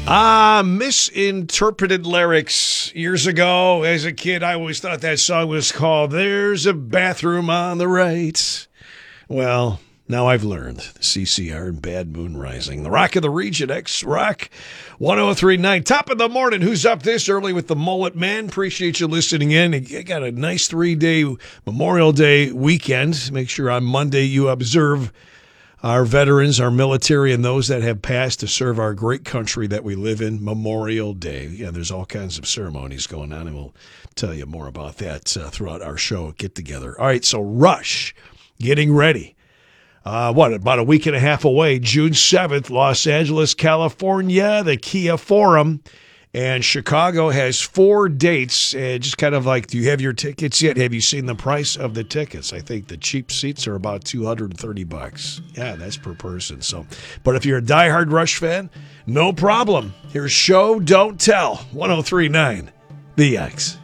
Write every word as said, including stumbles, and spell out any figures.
Ah, misinterpreted lyrics. Years ago, as a kid, I always thought that song was called There's a Bathroom on the Right. Well, now I've learned. C C R and Bad Moon Rising. The Rock of the Region, X-Rock one oh three point nine. Top of the morning. Who's up this early with the Mullet Man? Appreciate you listening in. You got a nice three-day Memorial Day weekend. Make sure on Monday you observe our veterans, our military, and those that have passed to serve our great country that we live in, Memorial Day. Yeah, there's all kinds of ceremonies going on, and we'll tell you more about that uh, throughout our show get-together. All right, so Rush, getting ready. Uh, what, about a week and a half away, June seventh, Los Angeles, California, the Kia Forum. And Chicago has four dates. And just kind of like, do you have your tickets yet? Have you seen the price of the tickets? I think the cheap seats are about two hundred thirty bucks. Yeah, that's per person. So, but if you're a diehard Rush fan, no problem. Here's Show Don't Tell, one oh three point nine The X.